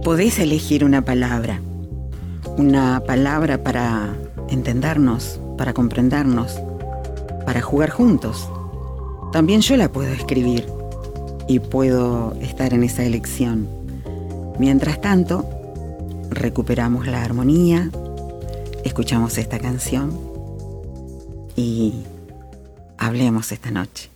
Podés elegir una palabra para entendernos, para comprendernos, para jugar juntos. También yo la puedo escribir y puedo estar en esa elección. Mientras tanto, recuperamos la armonía, escuchamos esta canción y hablemos esta noche.